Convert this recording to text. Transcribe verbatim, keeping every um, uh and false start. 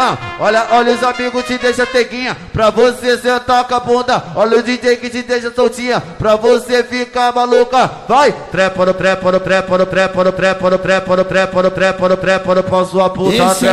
teguinha. Olha, olha os amigos te deixa teguinha. Pra você sentar com a bunda. Olha o D J que te deixa soltinha. Pra você ficar maluca. Vai! Trepa no trepa no trepa no trepa no trepa no trepa no trepa no trepa no trepa no pau sua puta.